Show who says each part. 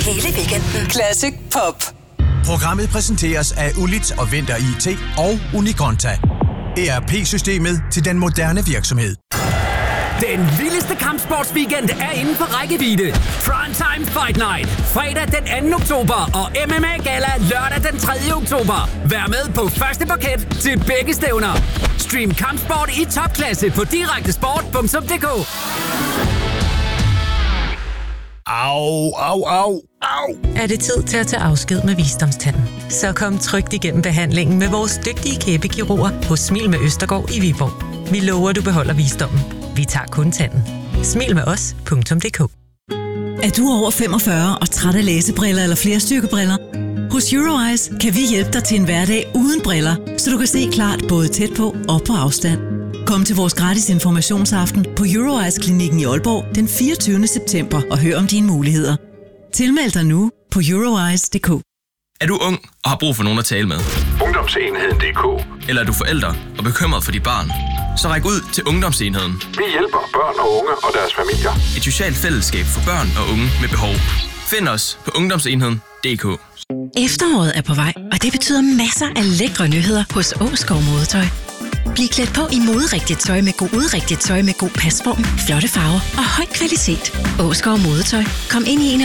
Speaker 1: hele weekenden. Classic Pop.
Speaker 2: Programmet præsenteres af Ulit og Vinter IT og Unikonta. ERP-systemet til den moderne virksomhed.
Speaker 3: Den vildeste kampsportsweekend er inden for rækkevidde. Primetime Fight Night. Fredag den 2. oktober og MMA Gala lørdag den 3. oktober. Vær med på første parket til begge stævner. Stream kampsport i topklasse på direktesport.dk.
Speaker 2: Au, au, au, au.
Speaker 4: Er det tid til at tage afsked med visdomstanden? Så kom trygt igennem behandlingen med vores dygtige kæbekirurger hos Smil med Østergaard i Viborg. Vi lover, du beholder visdommen. Vi tager kun tanden. Smil med os.dk.
Speaker 5: Er du over 45 og træt af læsebriller eller flerstyrkebriller? Hos Euroeyes kan vi hjælpe dig til en hverdag uden briller, så du kan se klart både tæt på og på afstand. Kom til vores gratis informationsaften på Euroeyes Klinikken i Aalborg den 24. september og hør om dine muligheder. Tilmeld dig nu på euroeyes.dk.
Speaker 6: Er du ung og har brug for nogen at tale med?
Speaker 7: Ungdomsenheden.dk.
Speaker 6: Eller er du forælder og bekymret for dit barn? Så ræk ud til Ungdomsenheden.
Speaker 7: Vi hjælper børn og unge og deres familier.
Speaker 6: Et socialt fællesskab for børn og unge med behov. Find os på Ungdomsenheden.dk.
Speaker 8: Efteråret er på vej, og det betyder masser af lækre nyheder hos Åskov Modetøj. Bliv klædt på i moderigtigt tøj med god pasform, flotte farver og høj kvalitet. Åskov Modetøj. Kom ind i en